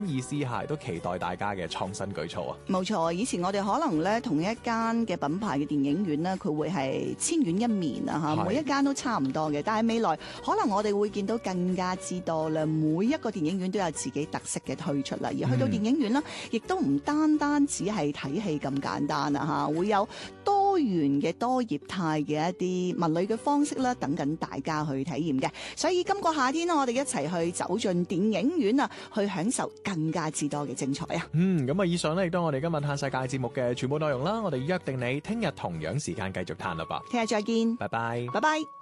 意思下都期待大家嘅創新舉措啊。 冇錯，以前我哋可能咧同一間嘅品牌嘅電影院咧，佢會係千院一面啊嚇，每一間都差唔多嘅。但係未來可能我哋會見到更加之多啦，每一個電影院都有自己特色嘅推出啦。而去到電影院啦，亦都唔單單只係睇戲咁簡單啊嚇，會有多元嘅多業態嘅一啲文旅嘅方式啦，等緊大家去體驗嘅。所以今個夏天我哋一齊去走進電影院啊，去享受更加之多嘅精彩啊！ 咁啊，以上咧亦都我哋今日嘆世界節目嘅全部內容啦。我哋約定你聽日同樣時間繼續嘆啦噃。 聽日再見， 拜拜， 拜拜。